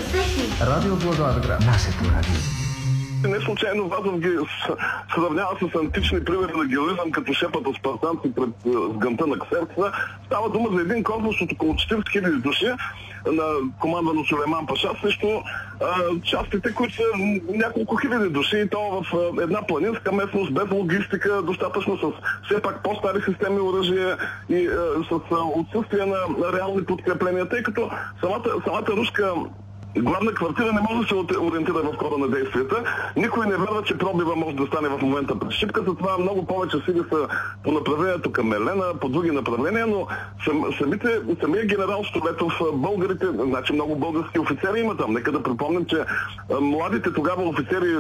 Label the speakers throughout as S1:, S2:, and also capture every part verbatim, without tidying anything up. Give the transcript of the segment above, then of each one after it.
S1: Радио Благоевград. Нашето радио.
S2: Не случайно Вазов ги сравнява с антични примери на героизъм, като шепата спартанци пред сгънта на Ксеркса. Става дума за един корпус от около четиридесет хиляди души на командвано Сулейман Паша срещу частите, които са няколко хиляди души, и то в а, една планинска местност, без логистика, достатъчно с все пак по-стари системи оръжия и а, с а, отсъствие на, на реални подкрепления, тъй като самата, самата руска главна квартира не може да се ориентира в хода на действията. Никой не вярва, че пробива може да стане в момента през Шипка, затова много повече сили са по направлението към Елена, по други направления, но сам, самите, самия генерал Столетов, българите, значи много български офицери има там. Нека да припомним, че а, младите тогава офицери, а,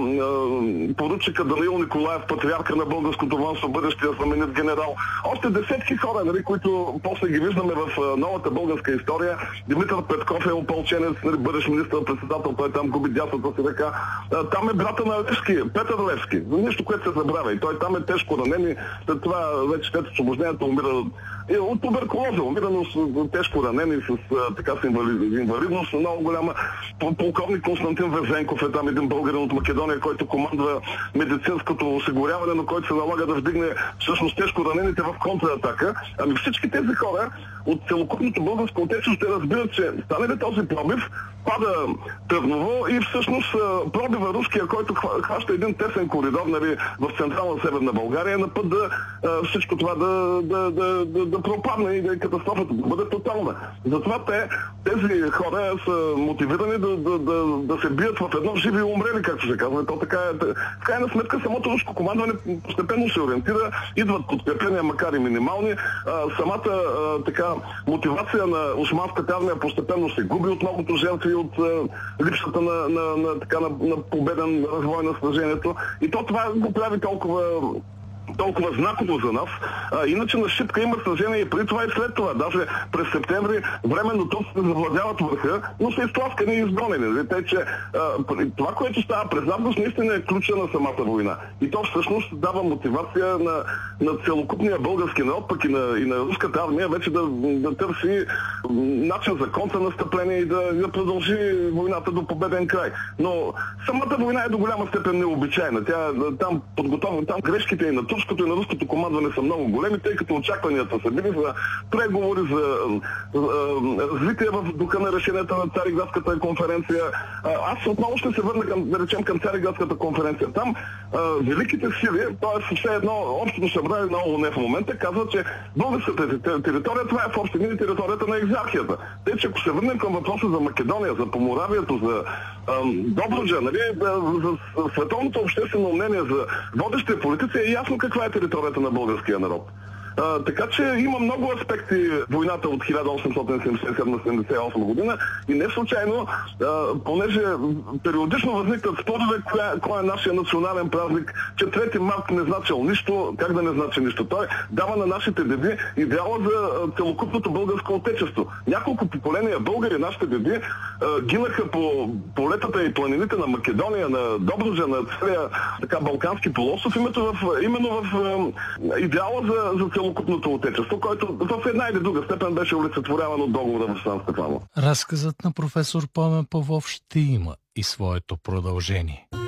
S2: а, поручика Даниил Николаев, патриарха на българското воинство, бъдещия знаменит генерал, още десетки хора, нали, които после ги виждаме в а, новата българска история. Димитър Петков е опълченец, нали, бъдещ министър-председател, той там губи дясната си ръка. Там е брата на Левски, Петър Левски. Нещо, което се забравя. И той там е тежко ранен и след това вече след освобождението умира от туберкулоза, умира с тежко ранен и с така с инвалидност много голяма. Полковник Константин Везенков е там, един българин от Македония, който командва медицинското осигуряване, на който се налага да вдигне всъщност тежко ранените в контратака. Ами всички тези хора от целокупното българско отечество ще разбират, че стане ли този пробив, пада Търново и всъщност пробива руския, който хваща един тесен коридор, нали, в централна северна България, на път да всичко това да, да, да, да, да пропадне и да катастрофата да бъде тотална. Затова те, тези хора са мотивирани да, да, да, да се бият в едно живи умрели, както се казва. То така е. В крайна сметка самото руско командване постепенно се ориентира, идват подкрепления, макар и минимални. А, самата а, така мотивация на османската армия постепенно се губи от многото жертви, от а, липсата на, на, на, така, на, на победен развой на сражението. И то това го прави толкова толкова знаково за нас. А, иначе на Шипка има сражение и преди това и след това. Даже през септември временно турците завладяват върха, но са изтласкани и изгонени. Тъй, че а, това, което става през август, наистина е ключа на самата война. И то всъщност дава мотивация на, на целокупния български народ, пък и на, и на руската армия вече да, да търси начин за контрнастъпление и да, да продължи войната до победен край. Но самата война е до голяма степен необичайна. Тя там подготовена, там грешките и на турското и на руското командване са много големи, тъй като очакванията са били за преговори, за, за развитие в духа на решенията на Цариградската конференция. Аз отново ще се върна към, да речем, към Цариградската конференция. Там а, великите сили, т.е. все едно общото събрание на ООН в момента казва, че българската територия, това е в общи линии територията на екзархията. Тъй, че ако се върнем към въпроса за Македония, за Поморавието, за Добруджа, нали, за, за световното обществено мнение, за водещите политици, е ясно каква е територията на българския народ. А, така че има много аспекти войната от хиляда осемстотин седемдесет и седма - седемдесет и осма година и не случайно, а, понеже периодично възникват спорове кой е нашия национален празник, че трети март не значил нищо, как да не значи нищо. Той дава на нашите деди идеала за целокупното българско отечество. Няколко поколения българи, нашите деди, а, гинаха по полетата и планините на Македония, на Добруджа, на целия така балкански полуостров, именно в, именно в а, идеала за, за целокупното отечество, който в една или друга степен беше олицетворяван от договора в Сан Стефано.
S3: Разказът на професор Пламен Павлов ще има и своето продължение.